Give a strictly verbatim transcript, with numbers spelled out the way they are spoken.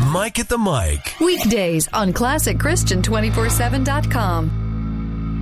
Mike at the Mic. Weekdays on classic christian two forty-seven dot com.